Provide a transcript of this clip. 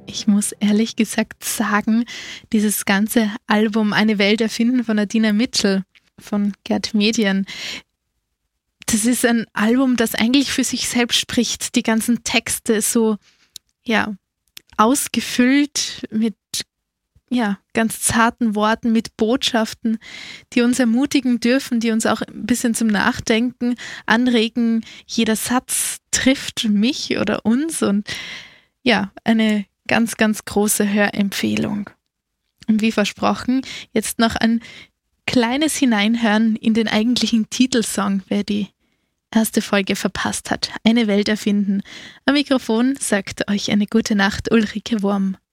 Ich muss ehrlich gesagt sagen, dieses ganze Album Eine Welt erfinden von Adina Mitchell von Gerd Medien, das ist ein Album, das eigentlich für sich selbst spricht. Die ganzen Texte so, ja, ausgefüllt mit, ja, ganz zarten Worten, mit Botschaften, die uns ermutigen dürfen, die uns auch ein bisschen zum Nachdenken anregen. Jeder Satz trifft mich oder uns und ja, eine ganz, ganz große Hörempfehlung. Und wie versprochen, jetzt noch ein kleines Hineinhören in den eigentlichen Titelsong, wer die erste Folge verpasst hat. Eine Welt erfinden. Am Mikrofon sagt euch eine gute Nacht Ulrike Wurm.